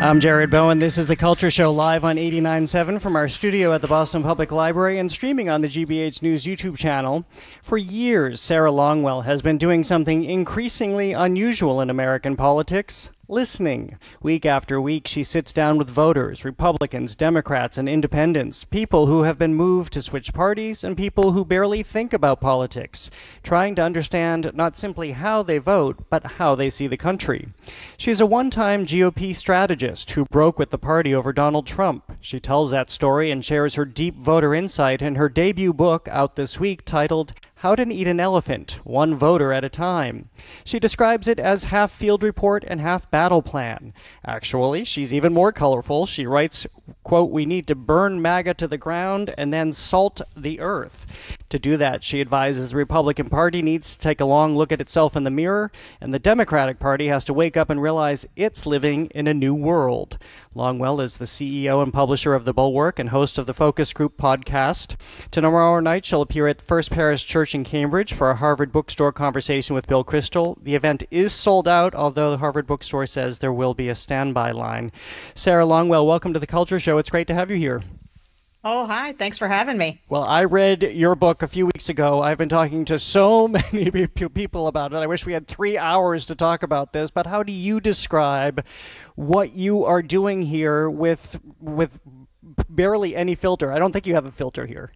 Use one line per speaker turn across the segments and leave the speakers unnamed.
I'm Jared Bowen. This is The Culture Show live on 89.7 from our studio at the Boston Public Library and streaming on the GBH News YouTube channel. For years, Sarah Longwell has been doing something increasingly unusual in American politics. Listening. Week after week, she sits down with voters, Republicans, Democrats, and independents, people who have been moved to switch parties and people who barely think about politics, trying to understand not simply how they vote, but how they see the country. She's a one-time GOP strategist who broke with the party over Donald Trump. She tells that story and shares her deep voter insight in her debut book out this week titled How to Eat an Elephant, One Voter at a Time. She describes it as half field report and half battle plan. Actually, she's even more colorful. She writes, quote, "We need to burn MAGA to the ground and then salt the earth." To do that, she advises the Republican Party needs to take a long look at itself in the mirror, and the Democratic Party has to wake up and realize it's living in a new world. Longwell is the CEO and publisher of The Bulwark and host of the Focus Group podcast. Tomorrow night, she'll appear at First Parish Church in Cambridge for a Harvard Bookstore conversation with Bill Kristol. The event is sold out, although the Harvard Bookstore says there will be a standby line. Sarah Longwell, welcome to The Culture Show. It's great to have you here.
Oh, hi. Thanks for having me.
Well, I read your book a few weeks ago. I've been talking to so many people about it. I wish we had 3 hours to talk about this, but how do you describe what you are doing here with barely any filter? I don't think you have a filter here.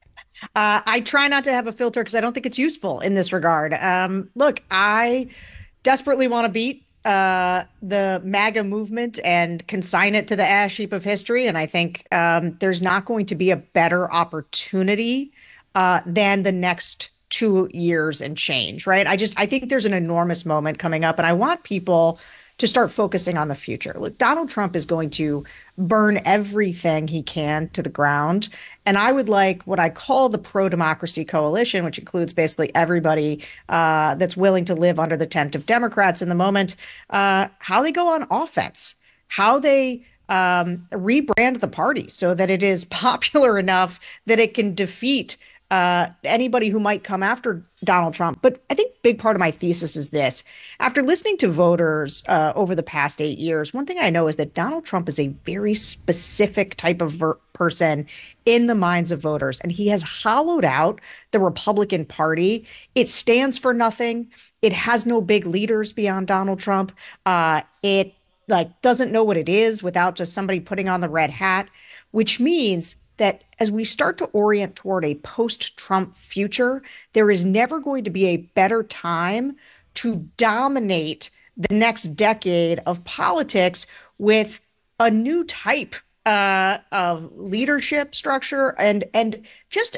I try not to have a filter because I don't think it's useful in this regard. Look, I desperately want to beat the MAGA movement and consign it to the ash heap of history. And I think there's not going to be a better opportunity than the next 2 years and change, right? I think there's an enormous moment coming up, and I want people to start focusing on the future. Look, Donald Trump is going to burn everything he can to the ground. And I would like what I call the pro-democracy coalition, which includes basically everybody that's willing to live under the tent of Democrats in the moment, how they go on offense, how they rebrand the party so that it is popular enough that it can defeat anybody who might come after Donald Trump. But I think a big part of my thesis is this. After listening to voters over the past 8 years, one thing I know is that Donald Trump is a very specific type of person in the minds of voters, and he has hollowed out the Republican Party. It stands for nothing. It has no big leaders beyond Donald Trump. It doesn't know what it is without just somebody putting on the red hat, which means that as we start to orient toward a post-Trump future, there is never going to be a better time to dominate the next decade of politics with a new type of leadership structure and just,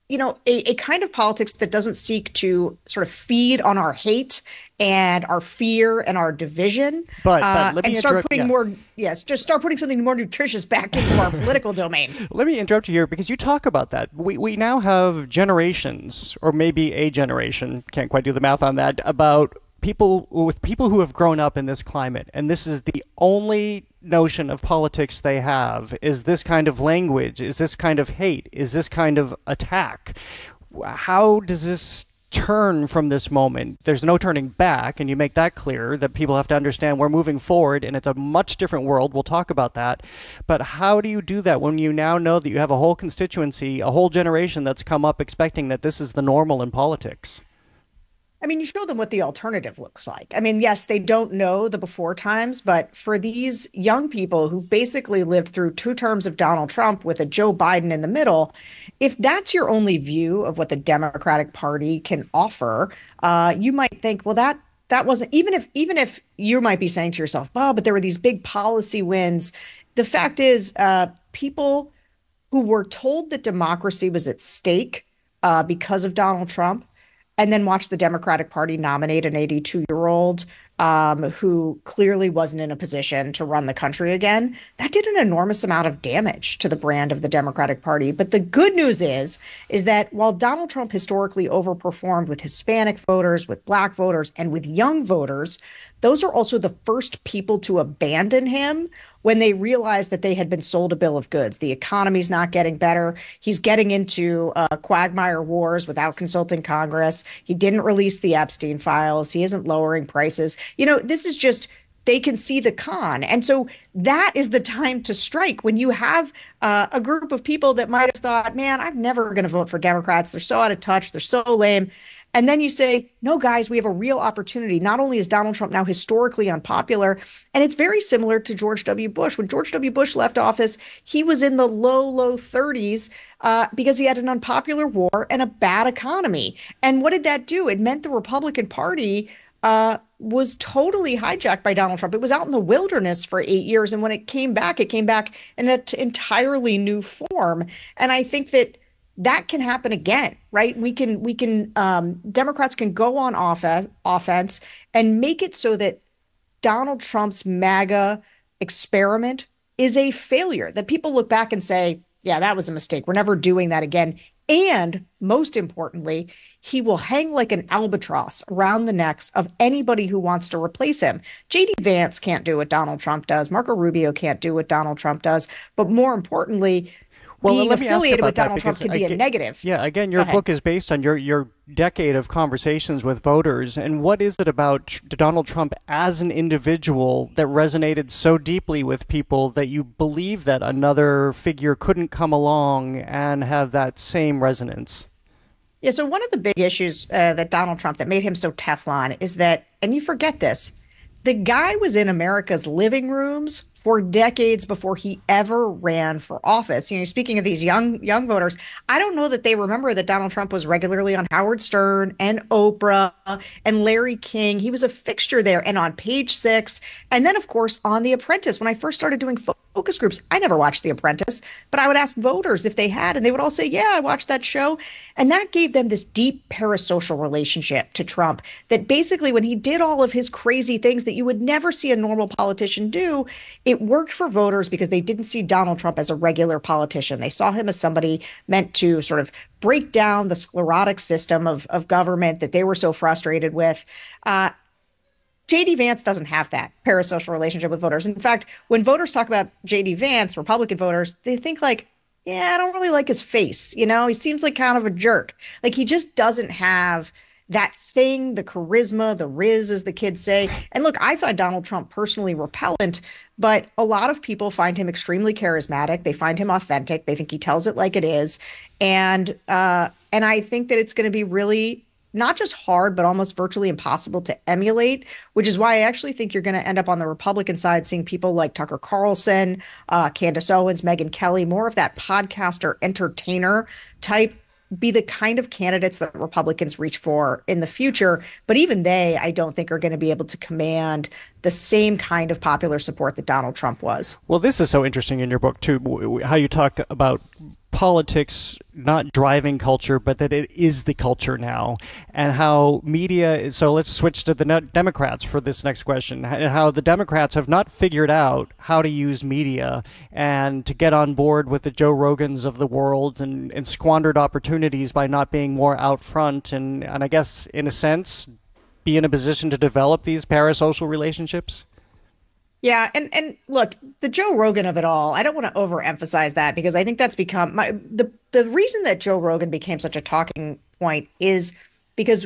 a kind of politics that doesn't seek to sort of feed on our hate and our fear and our division,
but let me
and start
interrupt,
putting start putting something more nutritious back into our political domain.
Let me interrupt you here because you talk about that. We now have generations, or maybe a generation, can't quite do the math on that, about people who have grown up in this climate, and this is the only notion of politics they have, is this kind of language, is this kind of hate, is this kind of attack. How does this turn from this moment? There's no turning back, and you make that clear, that people have to understand we're moving forward and it's a much different world. We'll talk about that. But how do you do that when you now know that you have a whole constituency, a whole generation that's come up expecting that this is the normal in politics?
I mean, you show them what the alternative looks like. I mean, yes, they don't know the before times, but for these young people who've basically lived through 2 terms of Donald Trump with a Joe Biden in the middle, if that's your only view of what the Democratic Party can offer, you might think, well, that wasn't, even if you might be saying to yourself, oh, but there were these big policy wins. The fact is, people who were told that democracy was at stake because of Donald Trump, and then watch the Democratic Party nominate an 82-year-old who clearly wasn't in a position to run the country again, that did an enormous amount of damage to the brand of the Democratic Party. But the good news is that while Donald Trump historically overperformed with Hispanic voters, with Black voters, and with young voters, those are also the first people to abandon him when they realized that they had been sold a bill of goods. The economy's not getting better. He's getting into quagmire wars without consulting Congress. He didn't release the Epstein files. He isn't lowering prices. This is just they can see the con. And so that is the time to strike when you have a group of people that might have thought, man, I'm never going to vote for Democrats. They're so out of touch. They're so lame. And then you say, no, guys, we have a real opportunity. Not only is Donald Trump now historically unpopular, and it's very similar to George W. Bush. When George W. Bush left office, he was in the low 30s because he had an unpopular war and a bad economy. And what did that do? It meant the Republican Party was totally hijacked by Donald Trump. It was out in the wilderness for 8 years. And when it came back in an entirely new form. And I think that that can happen again, right? Democrats can go on offense and make it so that Donald Trump's MAGA experiment is a failure, that people look back and say, yeah, that was a mistake. We're never doing that again. And most importantly, he will hang like an albatross around the necks of anybody who wants to replace him. JD Vance can't do what Donald Trump does. Marco Rubio can't do what Donald Trump does. But more importantly,
well,
being
let me ask
affiliated with
about that
Donald Trump
because
can be a negative.
Yeah, again, your book is based on your decade of conversations with voters. And what is it about Donald Trump as an individual that resonated so deeply with people that you believe that another figure couldn't come along and have that same resonance?
Yeah, so one of the big issues that Donald Trump that made him so Teflon is that, and you forget this, the guy was in America's living rooms for decades before he ever ran for office. You know, speaking of these young voters, I don't know that they remember that Donald Trump was regularly on Howard Stern and Oprah and Larry King. He was a fixture there and on Page Six. And then, of course, on The Apprentice. When I first started doing focus groups, I never watched The Apprentice, but I would ask voters if they had, and they would all say, yeah, I watched that show. And that gave them this deep parasocial relationship to Trump that basically when he did all of his crazy things that you would never see a normal politician do, it worked for voters because they didn't see Donald Trump as a regular politician. They saw him as somebody meant to sort of break down the sclerotic system of government that they were so frustrated with. JD Vance doesn't have that parasocial relationship with voters. In fact, when voters talk about JD Vance, Republican voters, they think like, yeah, I don't really like his face. You know, he seems like kind of a jerk. Like he just doesn't have that thing, the charisma, the riz, as the kids say. And look, I find Donald Trump personally repellent, but a lot of people find him extremely charismatic. They find him authentic. They think he tells it like it is. And I think that it's going to be really not just hard, but almost virtually impossible to emulate, which is why I actually think you're going to end up on the Republican side seeing people like Tucker Carlson, Candace Owens, Megyn Kelly, more of that podcaster entertainer type be the kind of candidates that Republicans reach for in the future. But even they, I don't think, are going to be able to command the same kind of popular support that Donald Trump was.
Well, this is so interesting in your book, too, how you talk about politics not driving culture, but that it is the culture now, and how media is. So let's switch to the Democrats for this next question, and how the Democrats have not figured out how to use media and to get on board with the Joe Rogans of the world and squandered opportunities by not being more out front and I guess, in a sense, be in a position to develop these parasocial relationships.
Yeah, and look, the Joe Rogan of it all, I don't want to overemphasize that because I think that's become the reason that Joe Rogan became such a talking point is because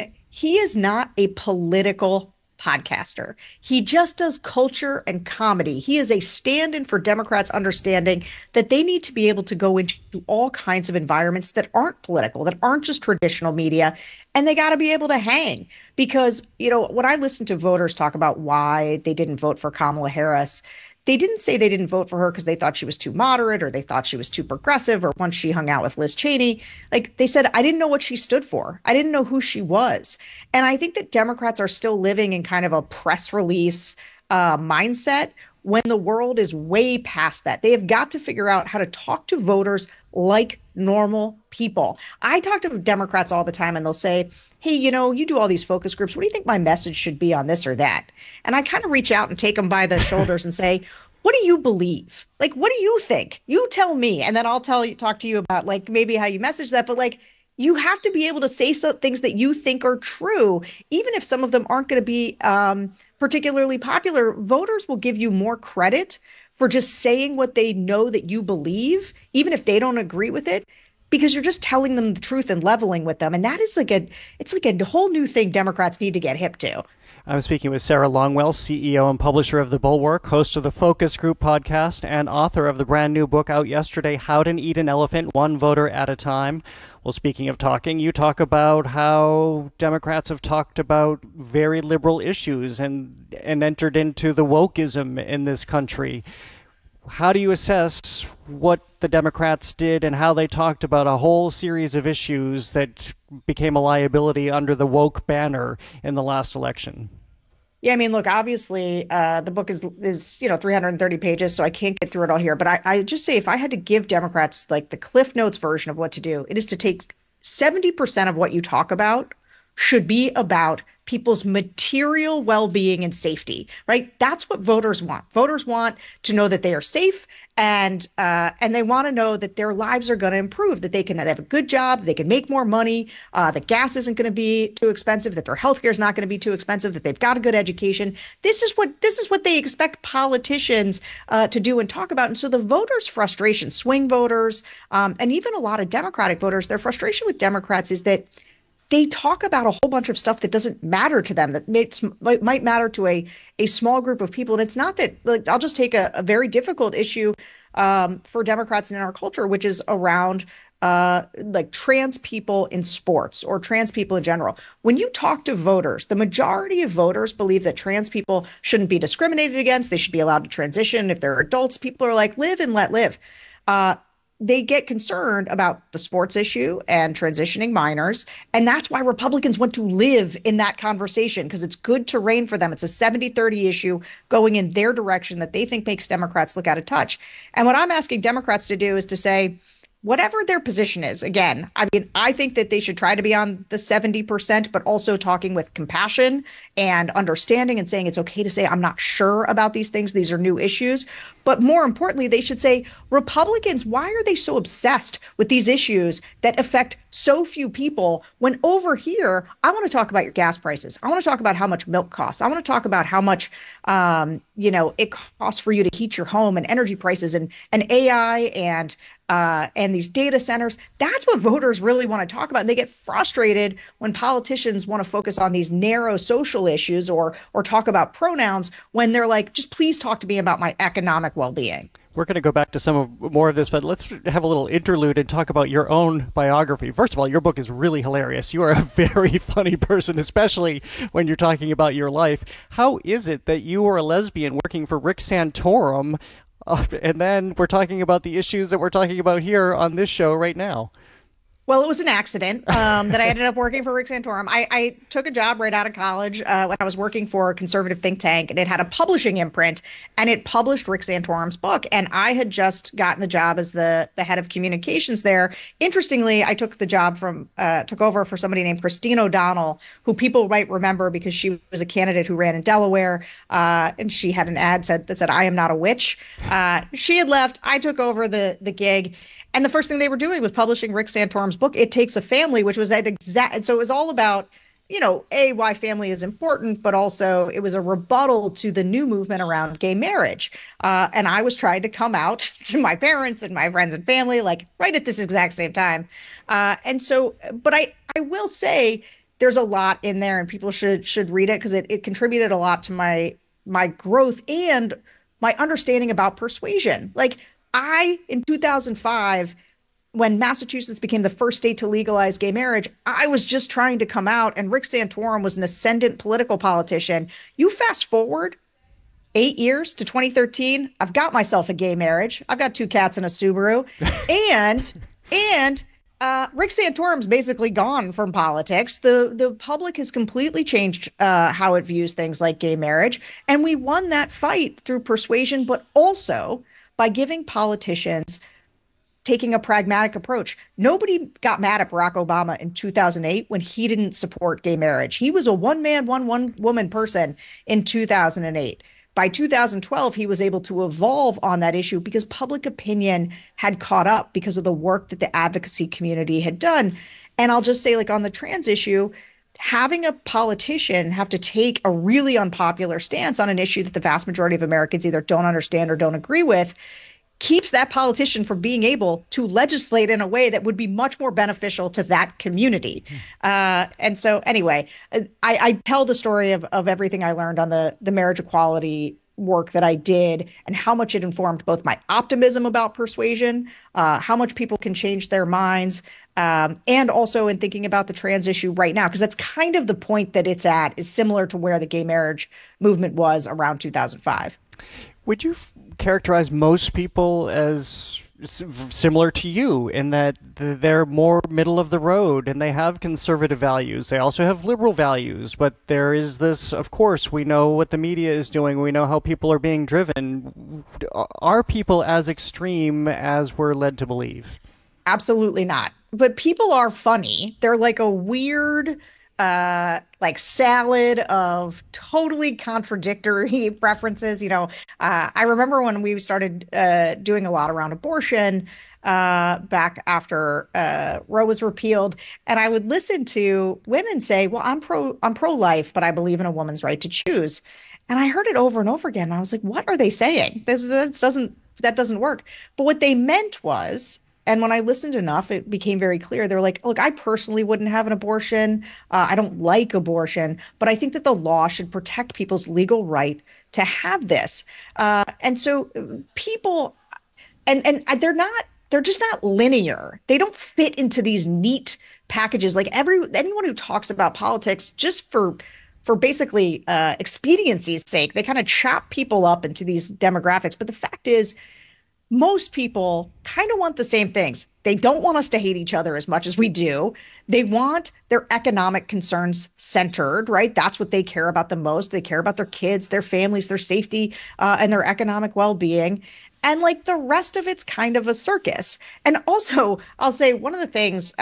he is not a political podcaster. He just does culture and comedy. He is a stand-in for Democrats understanding that they need to be able to go into all kinds of environments that aren't political, that aren't just traditional media, and they got to be able to hang. Because, you know, when I listen to voters talk about why they didn't vote for Kamala Harris, they didn't say they didn't vote for her because they thought she was too moderate or they thought she was too progressive or once she hung out with Liz Cheney. Like they said, I didn't know what she stood for. I didn't know who she was. And I think that Democrats are still living in kind of a press release mindset when the world is way past that. They have got to figure out how to talk to voters like normal people. I talk to Democrats all the time and they'll say, hey, you know, you do all these focus groups. What do you think my message should be on this or that? And I kind of reach out and take them by the shoulders and say, what do you believe? Like, what do you think? You tell me. And then I'll talk to you about like maybe how you message that. But like, you have to be able to say some things that you think are true, even if some of them aren't going to be particularly popular. Voters will give you more credit for just saying what they know that you believe, even if they don't agree with it, because you're just telling them the truth and leveling with them. And that is it's like a whole new thing Democrats need to get hip to.
I'm speaking with Sarah Longwell, CEO and publisher of The Bulwark, host of the Focus Group podcast, and author of the brand new book out yesterday, How to Eat an Elephant, One Voter at a Time. Well, speaking of talking, you talk about how Democrats have talked about very liberal issues and entered into the wokeism in this country. How do you assess what the Democrats did and how they talked about a whole series of issues that became a liability under the woke banner in the last election?
Yeah, I mean, look, obviously, the book is 330 pages, so I can't get through it all here. But I just say if I had to give Democrats like the Cliff Notes version of what to do, it is to take 70% of what you talk about should be about people's material well-being and safety, right? That's what voters want. Voters want to know that they are safe and they want to know that their lives are going to improve, that they can have a good job, they can make more money, that gas isn't going to be too expensive, that their healthcare is not going to be too expensive, that they've got a good education. This is what they expect politicians to do and talk about. And so the voters' frustration, swing voters, and even a lot of Democratic voters, their frustration with Democrats is that they talk about a whole bunch of stuff that doesn't matter to them, that might matter to a small group of people. And it's not that, like, I'll just take a very difficult issue for Democrats in our culture, which is around like trans people in sports or trans people in general. When you talk to voters, the majority of voters believe that trans people shouldn't be discriminated against. They should be allowed to transition. If they're adults, people are like, live and let live. They get concerned about the sports issue and transitioning minors. And that's why Republicans want to live in that conversation, because it's good terrain for them. It's a 70-30 issue going in their direction that they think makes Democrats look out of touch. And what I'm asking Democrats to do is to say, whatever their position is, again, I mean, I think that they should try to be on the 70%, but also talking with compassion and understanding and saying it's okay to say, I'm not sure about these things. These are new issues. But more importantly, they should say, Republicans, why are they so obsessed with these issues that affect so few people when over here, I want to talk about your gas prices. I want to talk about how much milk costs. I want to talk about how much, it costs for you to heat your home and energy prices and AI and these data centers. That's what voters really want to talk about. And they get frustrated when politicians want to focus on these narrow social issues or talk about pronouns when they're like, just please talk to me about my economic well-being.
We're going to go back to more of this, but let's have a little interlude and talk about your own biography. First of all, your book is really hilarious. You are a very funny person, especially when you're talking about your life. How is it that you were a lesbian working for Rick Santorum, and then we're talking about the issues that we're talking about here on this show right now?
Well, it was an accident that I ended up working for Rick Santorum. I took a job right out of college when I was working for a conservative think tank, and it had a publishing imprint, and it published Rick Santorum's book. And I had just gotten the job as the head of communications there. Interestingly, I took over for somebody named Christine O'Donnell, who people might remember because she was a candidate who ran in Delaware, and she had an ad that said, "I am not a witch." She had left. I took over the gig. And the first thing they were doing was publishing Rick Santorum's book, It Takes a Family, which was that exact. So it was all about, why family is important, but also it was a rebuttal to the new movement around gay marriage. And I was trying to come out to my parents and my friends and family, like right at this exact same time. But I will say there's a lot in there and people should read it because it contributed a lot to my growth and my understanding about persuasion. Like, in 2005, when Massachusetts became the first state to legalize gay marriage, I was just trying to come out, and Rick Santorum was an ascendant political politician. You fast forward 8 years to 2013, I've got myself a gay marriage. I've got 2 cats and a Subaru, and Rick Santorum's basically gone from politics. The public has completely changed how it views things like gay marriage, and we won that fight through persuasion, but also by giving politicians taking a pragmatic approach. Nobody got mad at Barack Obama in 2008 when he didn't support gay marriage. He was a one-man, one-woman person in 2008. By 2012, he was able to evolve on that issue because public opinion had caught up because of the work that the advocacy community had done. And I'll just say, like, on the trans issue, having a politician have to take a really unpopular stance on an issue that the vast majority of Americans either don't understand or don't agree with keeps that politician from being able to legislate in a way that would be much more beneficial to that community. And so, anyway, I tell the story of everything I learned on the marriage equality work that I did and how much it informed both my optimism about persuasion, how much people can change their minds, and also in thinking about the trans issue right now, because that's kind of the point that it's at, is similar to where the gay marriage movement was around 2005.
Would you characterize most people as similar to you in that they're more middle of the road and they have conservative values? They also have liberal values, but there is this, of course, we know what the media is doing. We know how people are being driven. Are people as extreme as we're led to believe?
Absolutely not. But people are funny. They're like a weird like salad of totally contradictory preferences. I remember when we started doing a lot around abortion back after Roe was repealed, and I would listen to women say, "Well, I'm pro-life, but I believe in a woman's right to choose." And I heard it over and over again. And I was like, "What are they saying? That doesn't work." But what they meant was, and when I listened enough, it became very clear. They're like, look, I personally wouldn't have an abortion. I don't like abortion, but I think that the law should protect people's legal right to have this. And so people, and they're just not linear. They don't fit into these neat packages. Like anyone who talks about politics just for basically expediency's sake, they kind of chop people up into these demographics. But the fact is, most people kind of want the same things. They don't want us to hate each other as much as we do. They want their economic concerns centered, right? That's what they care about the most. They care about their kids, their families, their safety, and their economic well-being. And like the rest of it's kind of a circus. And also, I'll say one of the things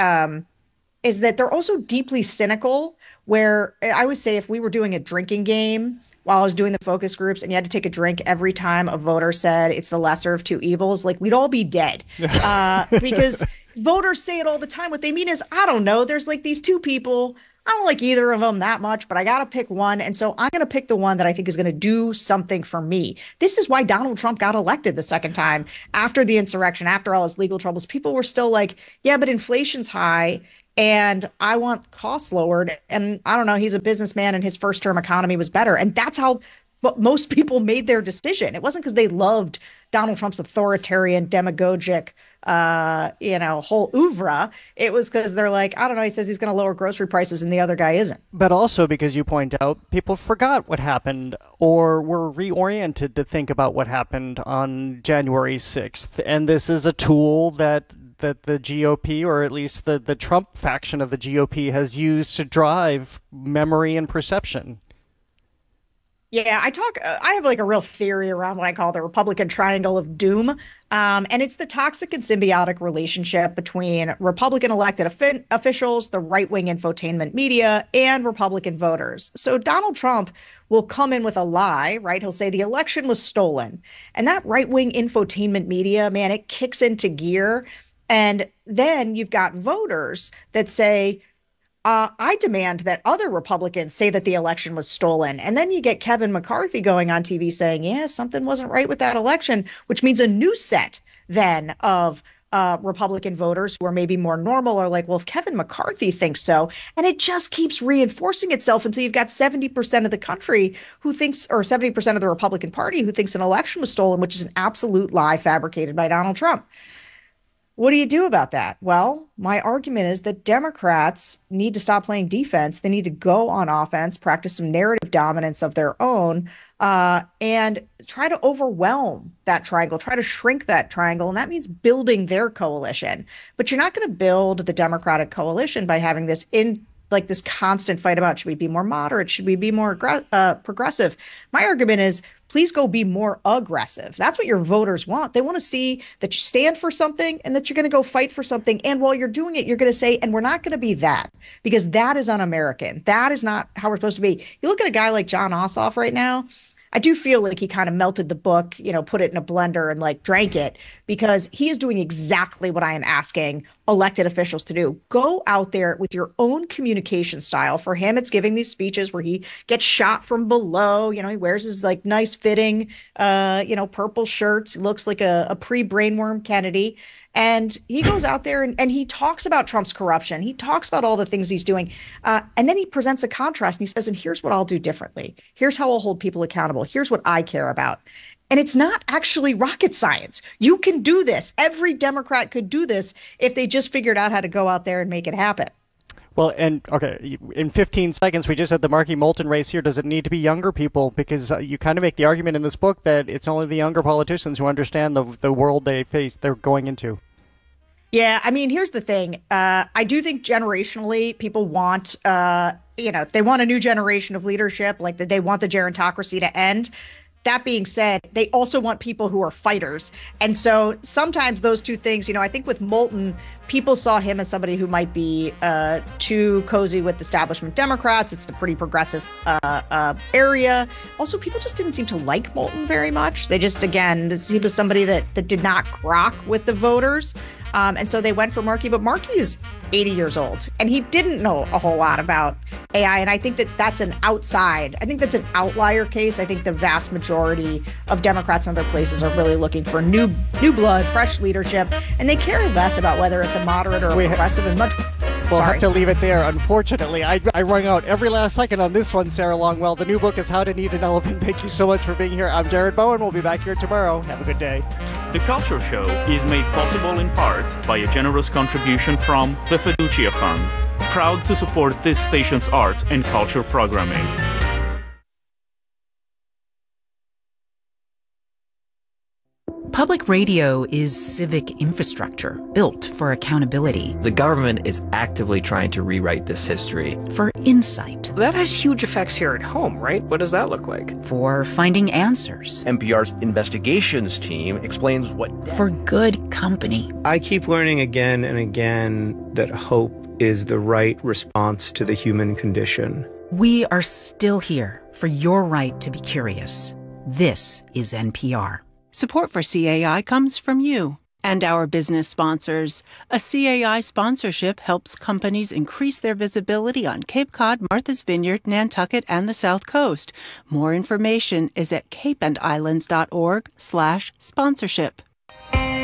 is that they're also deeply cynical, where I always say if we were doing a drinking game while I was doing the focus groups and you had to take a drink every time a voter said it's the lesser of two evils, like we'd all be dead. Because voters say it all the time. What they mean is, I don't know, there's like these two people. I don't like either of them that much, but I got to pick one. And so I'm going to pick the one that I think is going to do something for me. This is why Donald Trump got elected the second time after the insurrection, after all his legal troubles. People were still like, yeah, but inflation's high and I want costs lowered. And I don't know, he's a businessman and his first term economy was better. And that's how most people made their decision. It wasn't because they loved Donald Trump's authoritarian, demagogic, whole oeuvre. It was because they're like, I don't know, he says he's going to lower grocery prices and the other guy isn't.
But also because you point out people forgot what happened or were reoriented to think about what happened on January 6th. And this is a tool that the GOP, or at least the Trump faction of the GOP, has used to drive memory and perception.
Yeah, I have like a real theory around what I call the Republican triangle of doom. And it's the toxic and symbiotic relationship between Republican elected officials, the right-wing infotainment media, and Republican voters. So Donald Trump will come in with a lie, right? He'll say the election was stolen. And that right-wing infotainment media, man, it kicks into gear. And then you've got voters that say, I demand that other Republicans say that the election was stolen. And then you get Kevin McCarthy going on TV saying, yeah, something wasn't right with that election, which means a new set then of Republican voters who are maybe more normal are like, well, if Kevin McCarthy thinks so, and it just keeps reinforcing itself until you've got 70% of the country who thinks, or 70% of the Republican Party who thinks an election was stolen, which is an absolute lie fabricated by Donald Trump. What do you do about that? Well, my argument is that Democrats need to stop playing defense. They need to go on offense, practice some narrative dominance of their own, and try to overwhelm that triangle, try to shrink that triangle. And that means building their coalition. But you're not going to build the Democratic coalition by having this constant fight about, should we be more moderate? Should we be more progressive? My argument is, please go be more aggressive. That's what your voters want. They want to see that you stand for something and that you're going to go fight for something. And while you're doing it, you're going to say, and we're not going to be that, because that is un-American. That is not how we're supposed to be. You look at a guy like Jon Ossoff right now, I do feel like he kind of melted the book, put it in a blender and like drank it, because he is doing exactly what I am asking elected officials to do. Go out there with your own communication style. For him, it's giving these speeches where he gets shot from below. You know, he wears his like nice fitting, purple shirts. He looks like a pre-brainworm Kennedy. And he goes out there and he talks about Trump's corruption. He talks about all the things he's doing. And then he presents a contrast and he says, and here's what I'll do differently. Here's how I'll hold people accountable. Here's what I care about. And it's not actually rocket science. You can do this. Every Democrat could do this if they just figured out how to go out there and make it happen.
Well, and okay, in 15 seconds, we just had the Markey Moulton race here. Does it need to be younger people? Because you kind of make the argument in this book that it's only the younger politicians who understand the world they're going into.
Yeah, I mean, here's the thing. I do think generationally people want, they want a new generation of leadership, like that they want the gerontocracy to end. That being said, they also want people who are fighters. And so sometimes those two things, I think with Moulton, people saw him as somebody who might be too cozy with establishment Democrats. It's a pretty progressive area. Also, people just didn't seem to like Moulton very much. They just, he was somebody that did not grok with the voters. And so they went for Markey, but Markey is 80 years old and he didn't know a whole lot about AI. And I think that's an outlier case. I think the vast majority of Democrats in other places are really looking for new blood, fresh leadership, and they care less about whether it's a moderate or a progressive and much.
We'll have to leave it there. Unfortunately, I rung out every last second on this one, Sarah Longwell. The new book is How to Eat an Elephant. Thank you so much for being here. I'm Jared Bowen. We'll be back here tomorrow. Have a good day.
The Culture Show is made possible in part by a generous contribution from the Fiducia Fund, proud to support this station's arts and culture programming.
Public radio is civic infrastructure built for accountability.
The government is actively trying to rewrite this history.
For insight.
That has huge effects here at home, right? What does that look like?
For finding answers.
NPR's investigations team explains what...
For good company.
I keep learning again and again that hope is the right response to the human condition.
We are still here for your right to be curious. This is NPR.
Support for CAI comes from you and our business sponsors. A CAI sponsorship helps companies increase their visibility on Cape Cod, Martha's Vineyard, Nantucket, and the South Coast. More information is at capeandislands.org/sponsorship.